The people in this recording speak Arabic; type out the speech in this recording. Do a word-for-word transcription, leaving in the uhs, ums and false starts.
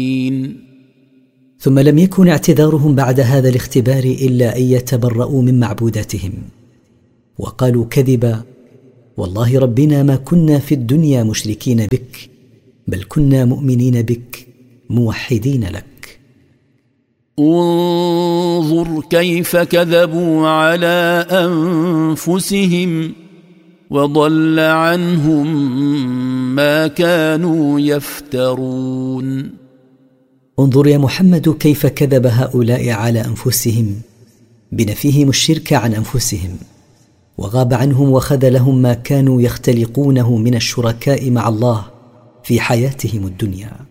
ثم لم يكن اعتذارهم بعد هذا الاختبار إلا أن يتبرؤوا من معبوداتهم، وقالوا كذبا: والله ربنا ما كنا في الدنيا مشركين بك، بل كنا مؤمنين بك موحدين لك. انظر كيف كذبوا على أنفسهم وضل عنهم ما كانوا يفترون. انظر يا محمد كيف كذب هؤلاء على أنفسهم بنفيهم الشرك عن أنفسهم، وغاب عنهم وخذلهم ما كانوا يختلقونه من الشركاء مع الله في حياتهم الدنيا.